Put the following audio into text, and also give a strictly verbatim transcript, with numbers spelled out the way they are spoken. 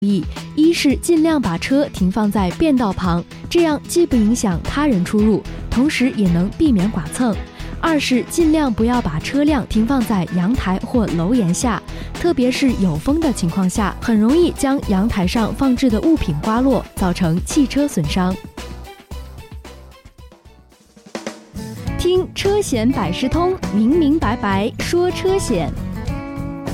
一是尽量把车停放在便道旁，这样既不影响他人出入，同时也能避免剐蹭。二是尽量不要把车辆停放在阳台或楼檐下，特别是有风的情况下，很容易将阳台上放置的物品刮落，造成汽车损伤。听车险百事通，明明白白说车险。